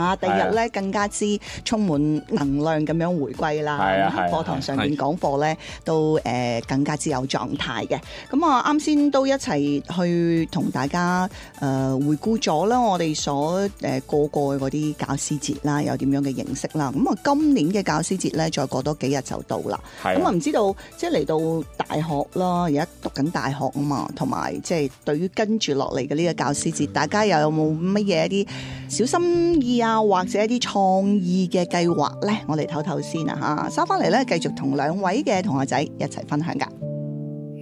啦，第二日咧更加之充滿能量咁樣回歸啦。喺課堂上邊講課咧都更加之有狀態嘅。咁啊啱先都一齊去同大家回顧咗啦，我哋所過嘅嗰啲教師節啦，有點樣嘅認識啦。咁啊今年嘅教師節咧，再過多幾日就到啦。咁啊唔知道即係嚟到大學啦，而家讀緊大學啊嘛，同埋即係對於跟住落嚟嘅呢個教師節，大家又有冇乜嘢一啲小心意啊，或者一啲創意嘅計劃咧？我哋唞唞先啊嚇，收翻嚟咧繼續同兩位嘅同學仔一齊分享㗎。